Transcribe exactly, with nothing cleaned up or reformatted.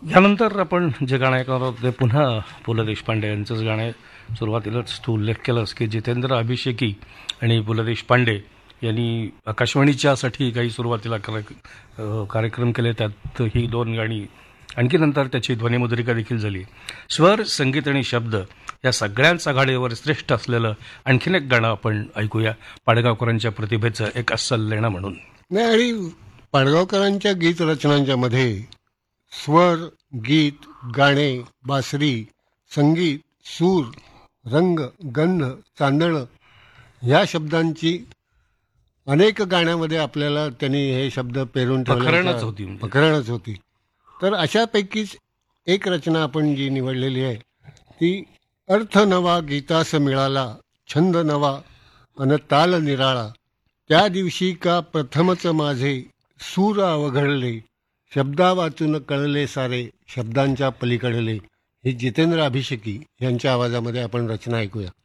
यानंतर आपण जे गाणं ऐकणार आहोत ते पुन्हा पु ल देशपांडे यांचंच गाणं आहे. सुरुवातीलाच तू उल्लेख केलास की जितेंद्र अभिषेकी आणि पु ल देशपांडे यांनी आकाशवाणीच्यासाठी काही सुरुवातीला कार्य कार्यक्रम केले, त्यात ही दोन गाणी. आणखी नंतर त्याची ध्वनिमुद्रिका देखील झाली. स्वर, संगीत आणि शब्द या सगळ्यांच आघाडीवर श्रेष्ठ असलेलं आणखीन एक गाणं आपण ऐकूया, पाडगावकरांच्या प्रतिभेचं एक अस्सल लेणं म्हणून. नाही, आणि पाडगावकरांच्या गीत रचनांच्या मध्ये स्वर, गीत, गाणे, बासरी, संगीत, सूर, रंग, गंध, चांदणं ह्या शब्दांची अनेक गाण्यामध्ये आपल्याला त्यांनी हे शब्द पेरून प्रकरणच होती प्रकरणच होती. तर अशापैकीच एक रचना आपण जी निवडलेली आहे ती अर्थ नवा गीतास मिळाला, छंद नवा अन ताल निराळा, त्या दिवशी का प्रथमच माझे सूर अवघडले, शब्दा वाचून कळले सारे शब्दांच्या पलीकडले. ही जितेंद्र अभिषेकी यांच्या आवाजामध्ये आपण रचना ऐकूया.